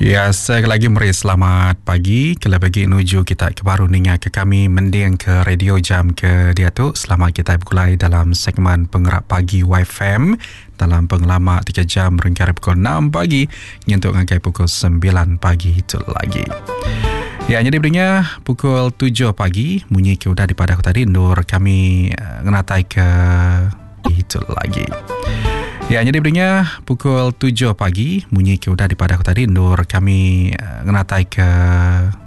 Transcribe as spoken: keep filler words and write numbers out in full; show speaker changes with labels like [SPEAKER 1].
[SPEAKER 1] Ya, sekali lagi meri selamat pagi. Kala bagi nuju kita ke baru ninga ke kami mending ke radio jam ke dia tu. Selamat kita berkulai dalam segmen Penggerak Pagi Y F M dalam pengelama tiga jam ringkari pukul enam pagi nyentuk ngagai pukul sembilan pagi itu lagi. Ya, jadi berikutnya pukul tujuh pagi munyi ke udah di pada kota Dindur kami uh, ngenatai ke itu lagi. Ya, jadi berikutnya pukul tujuh pagi munyi ke udah di pada kota Dindur kami uh, ngenatai ke